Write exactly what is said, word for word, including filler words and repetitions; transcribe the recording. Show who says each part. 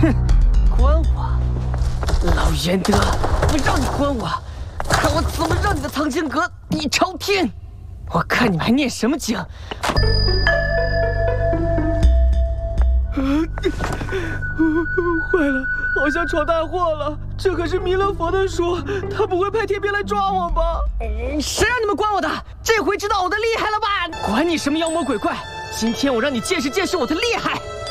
Speaker 1: 关我！老袁德，不让你关我，看我怎么让你的藏经阁抵朝天！我看你们还念什么经？坏了，好像闯大祸了！这可是弥勒佛的书，他不会派天兵来抓我吧？谁让你们关我的？这回知道我的厉害了吧？管你什么妖魔鬼怪，今天我让你见识见识我的厉害！